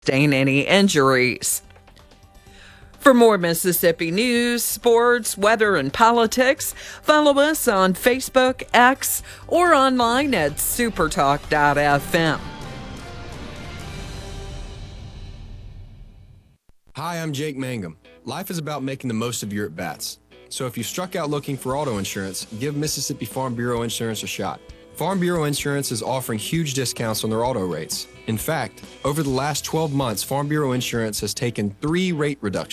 sustain any injuries. For more Mississippi news, sports, weather, and politics, follow us on Facebook, X, or online at supertalk.fm. Hi, I'm Jake Mangum. Life is about making the most of your at-bats. So if you struck out looking for auto insurance, give Mississippi Farm Bureau Insurance a shot. Farm Bureau Insurance is offering huge discounts on their auto rates. In fact, over the last 12 months, Farm Bureau Insurance has taken 3 rate reductions.